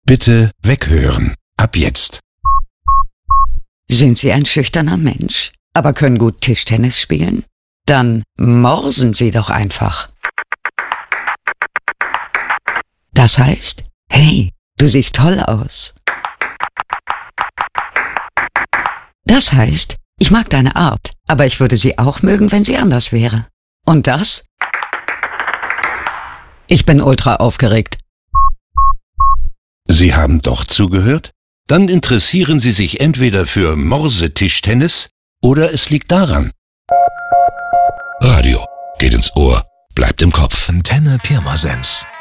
Bitte weghören. Ab jetzt. Sind Sie ein schüchterner Mensch, aber können gut Tischtennis spielen? Dann morsen Sie doch einfach. Das heißt, hey, du siehst toll aus. Das heißt, ich mag deine Art, aber ich würde sie auch mögen, wenn sie anders wäre. Und das? Ich bin ultra aufgeregt. Sie haben doch zugehört? Dann interessieren Sie sich entweder für Morsetischtennis oder es liegt daran. Radio geht ins Ohr, bleibt im Kopf. Antenne Pirmasens.